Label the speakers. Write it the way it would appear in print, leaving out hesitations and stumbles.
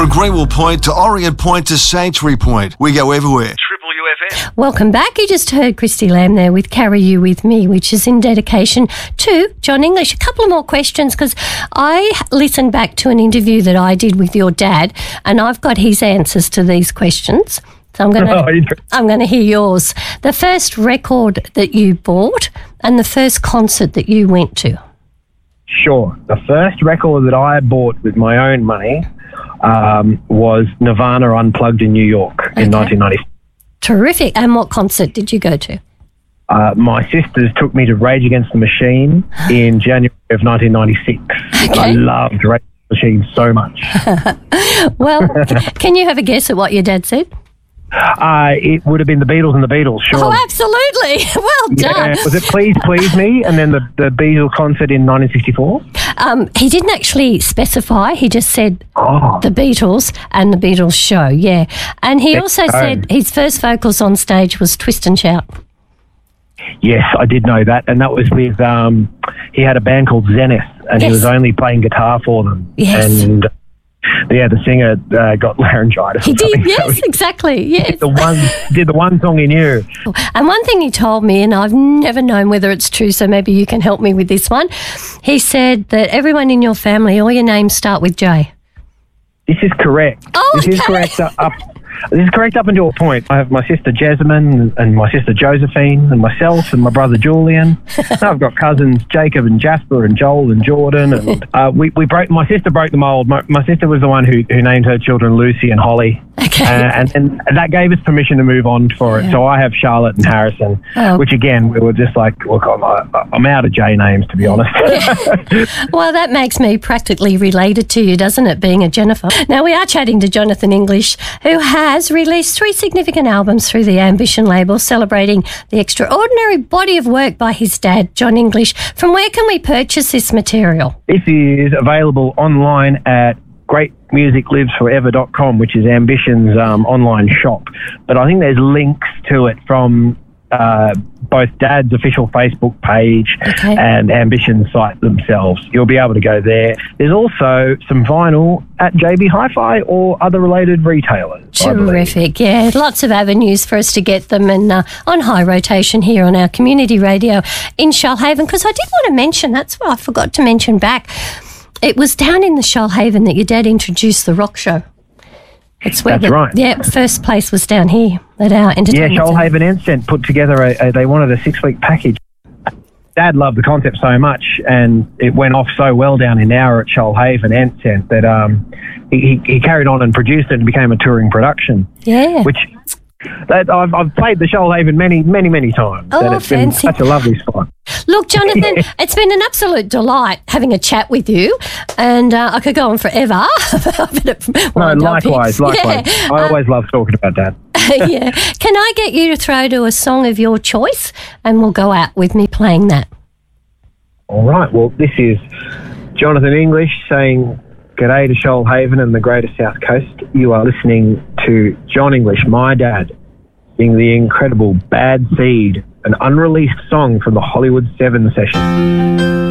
Speaker 1: From Greenwell Point to Orient Point to Sanctuary Point, we go everywhere.
Speaker 2: Welcome back. You just heard Christy Lamb there with Carry You With Me, which is in dedication to John English. A couple of more questions, because I listened back to an interview that I did with your dad, and I've got his answers to these questions. So I'm going to hear yours. The first record that you bought and the first concert that you went to.
Speaker 3: Sure. The first record that I bought with my own money was Nirvana Unplugged in New York in 1996.
Speaker 2: Terrific. And what concert did you go to?
Speaker 3: My sisters took me to Rage Against the Machine in January of 1996.
Speaker 2: Okay.
Speaker 3: I loved Rage Against the Machine so much.
Speaker 2: Well, can you have a guess at what your dad said?
Speaker 3: It would have been the Beatles and the Beatles, sure.
Speaker 2: Oh, absolutely. Well done.
Speaker 3: Was it Please Please Me and then the Beatles concert in 1964?
Speaker 2: He didn't actually specify. He just said the Beatles and the Beatles show, yeah. And he also said his first vocals on stage was Twist and Shout.
Speaker 3: Yes, I did know that. And that was with, he had a band called Zenith, and he was only playing guitar for them.
Speaker 2: Yes.
Speaker 3: And the singer got laryngitis.
Speaker 2: He did, yes, exactly, yes.
Speaker 3: Did the one song he knew.
Speaker 2: And one thing he told me, and I've never known whether it's true, so maybe you can help me with this one. He said that everyone in your family, all your names start with J.
Speaker 3: This is correct.
Speaker 2: Oh,
Speaker 3: this is correct This is correct up until a point. I have my sister Jasmine and my sister Josephine and myself and my brother Julian. I've got cousins Jacob and Jasper and Joel and Jordan. And we broke. My sister broke the mold. My sister was the one who named her children Lucy and Holly.
Speaker 2: Okay.
Speaker 3: And that gave us permission to move on for it. So I have Charlotte and Harrison, which again, we were just like, look, I'm out of J names, to be honest.
Speaker 2: Well, that makes me practically related to you, doesn't it, being a Jennifer? Now, we are chatting to Jonathan English, who has released 3 significant albums through the Ambition label, celebrating the extraordinary body of work by his dad, John English. From where can we purchase this material?
Speaker 3: This is available online at greatmusiclivesforever.com, which is Ambition's online shop. But I think there's links to it from both Dad's official Facebook page and Ambition's site themselves. You'll be able to go there. There's also some vinyl at JB Hi-Fi or other related retailers.
Speaker 2: Terrific, yeah. Lots of avenues for us to get them, and on high rotation here on our community radio in Shoalhaven. Because I did want to mention, that's what I forgot to mention back, it was down in the Shoalhaven that your dad introduced the rock show. It's where
Speaker 3: right.
Speaker 2: Yeah, first place was down here at our entertainment.
Speaker 3: Yeah, Shoalhaven Encent put together they wanted a 6-week package. Dad loved the concept so much, and it went off so well down in Nowra at Shoalhaven Encent that he carried on and produced it and became a touring production.
Speaker 2: Yeah.
Speaker 3: Which I've played the Shoalhaven many times.
Speaker 2: Oh,
Speaker 3: and it's been such a lovely spot.
Speaker 2: Look, Jonathan, it's been an absolute delight having a chat with you, and I could go on forever.
Speaker 3: Likewise.
Speaker 2: Yeah.
Speaker 3: I always love talking about Dad.
Speaker 2: Yeah. Can I get you to throw to a song of your choice, and we'll go out with me playing that?
Speaker 3: All right. Well, this is Jonathan English saying g'day to Shoalhaven and the Greater South Coast. You are listening to John English, my dad, sing the incredible Bad Seed, an unreleased song from the Hollywood 7 session.